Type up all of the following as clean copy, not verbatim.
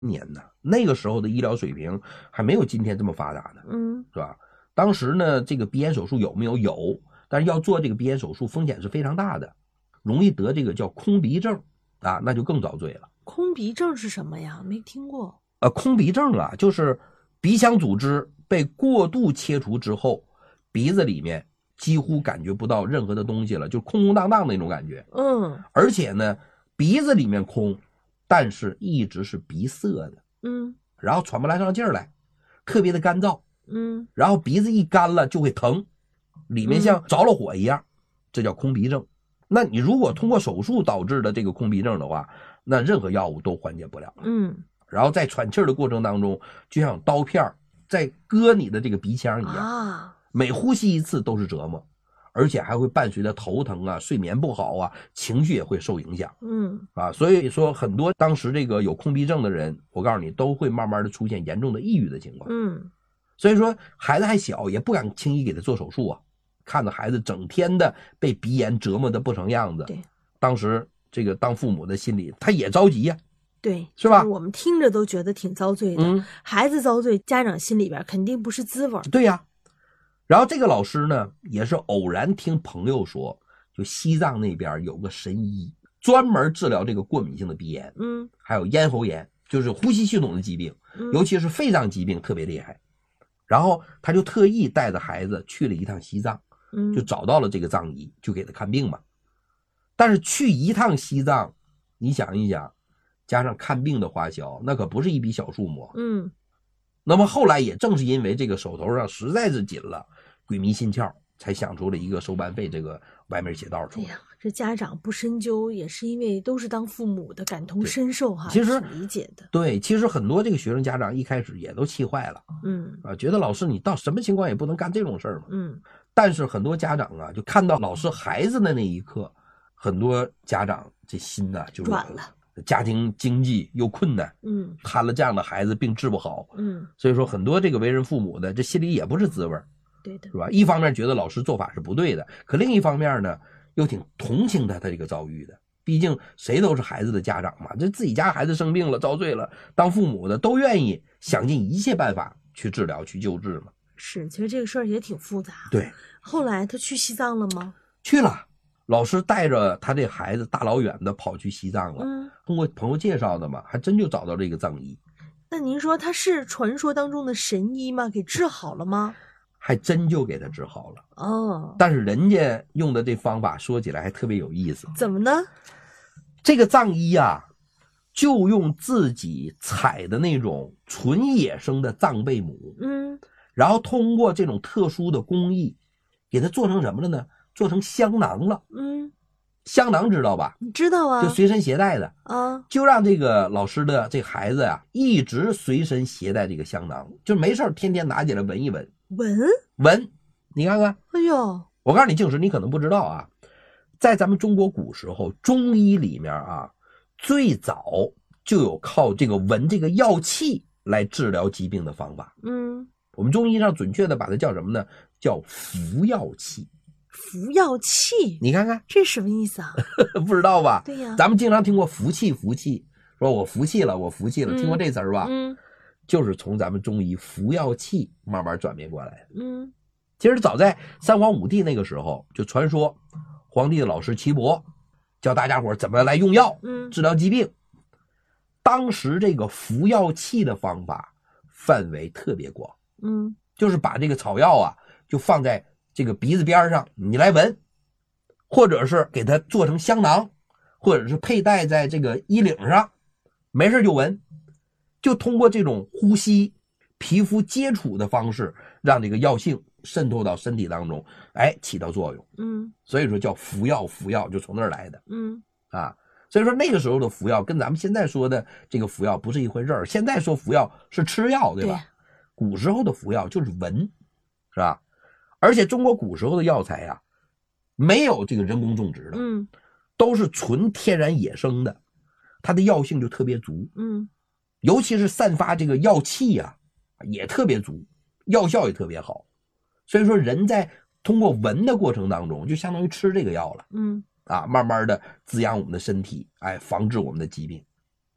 年呢，那个时候的医疗水平还没有今天这么发达呢，是吧？当时呢，这个鼻炎手术有没有？有，但是要做这个鼻炎手术风险是非常大的，容易得这个叫空鼻症啊，那就更遭罪了。 空鼻症是什么呀？没听过。 空鼻症啊，就是鼻腔组织被过度切除之后，鼻子里面几乎感觉不到任何的东西了，就空空荡荡的那种感觉。而且呢，鼻子里面空，但是一直是鼻塞的。然后喘不来上劲儿来，特别的干燥。然后鼻子一干了就会疼，里面像着了火一样，这叫空鼻症。那你如果通过手术导致的这个空鼻症的话，那任何药物都缓解不了。然后在喘气儿的过程当中，就像刀片在割你的这个鼻腔一样，每呼吸一次都是折磨，而且还会伴随着头疼啊、睡眠不好啊，情绪也会受影响。所以说很多当时这个有空鼻症的人，我告诉你都会慢慢的出现严重的抑郁的情况。所以说孩子还小，也不敢轻易给他做手术啊，看着孩子整天的被鼻炎折磨的不成样子， 对， 当时这个当父母的心里他也着急呀。 对， 是吧？ 我们听着都觉得挺遭罪的。孩子遭罪，家长心里边肯定不是滋味。 对呀。然后这个老师呢，也是偶然听朋友说，就西藏那边有个神医，专门治疗这个过敏性的鼻炎，还有咽喉炎，就是呼吸系统的疾病，尤其是肺脏疾病特别厉害。然后他就特意带着孩子去了一趟西藏，就找到了这个藏医，就给他看病嘛。但是去一趟西藏，你想一想，加上看病的花销，那可不是一笔小数目。那么后来也正是因为这个手头上实在是紧了，鬼迷心窍，才想出了一个收班费这个歪门邪道出来。 哎呀，这家长不深究，也是因为都是当父母的，感同身受哈， 其实理解的。 对，其实很多这个学生家长一开始也都气坏了，觉得老师你到什么情况也不能干这种事儿嘛。但是很多家长啊，就看到老师孩子的那一刻，很多家长这心呢就软了。家庭经济又困难，摊了这样的孩子病治不好，所以说很多这个为人父母的这心里也不是滋味， 对的， 是吧？一方面觉得老师做法是不对的，可另一方面呢，又挺同情他这个遭遇的。毕竟谁都是孩子的家长嘛，这自己家孩子生病了遭罪了，当父母的都愿意想尽一切办法去治疗去救治嘛。 是，其实这个事儿也挺复杂。 对， 后来他去西藏了吗？ 去了。老师带着他这孩子大老远的跑去西藏了，通过朋友介绍的嘛，还真就找到这个藏医。 那您说他是传说当中的神医吗？给治好了吗？ 还真就给他治好了。但是人家用的这方法说起来还特别有意思。 怎么呢？ 这个藏医啊，就用自己采的那种纯野生的藏贝母，然后通过这种特殊的工艺，给它做成什么了呢？做成香囊了。香囊知道吧？ 知道啊， 就随身携带的啊，就让这个老师的这孩子呀，一直随身携带这个香囊，就没事天天拿起来闻一闻。闻，你看看。 哎呦， 我告诉你，静时你可能不知道啊，在咱们中国古时候，中医里面啊，最早就有靠这个闻这个药气来治疗疾病的方法。我们中医上准确的把它叫什么呢？叫服药气。 服药气， 你看看这什么意思啊？ 不知道吧？ 对呀， 咱们经常听过服气，服气，说我服气了，我服气了，听过这词儿吧？就是从咱们中医服药气慢慢转变过来的。其实早在三皇五帝那个时候，就传说皇帝的老师岐伯教大家伙怎么来用药治疗疾病。当时这个服药气的方法范围特别广，就是把这个草药啊就放在这个鼻子边上，你来闻，或者是给它做成香囊，或者是佩戴在这个衣领上，没事就闻，就通过这种呼吸、皮肤接触的方式，让这个药性渗透到身体当中，起到作用。所以说叫服药，服药就从那儿来的。所以说那个时候的服药跟咱们现在说的这个服药不是一回事儿。现在说服药是吃药，对吧？对，古时候的服药就是闻，是吧？而且中国古时候的药材啊，没有这个人工种植的，都是纯天然野生的，它的药性就特别足，尤其是散发这个药气啊，也特别足，药效也特别好。所以说人在通过闻的过程当中，就相当于吃这个药了，慢慢的滋养我们的身体，防治我们的疾病。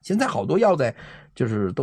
现在好多药材就是都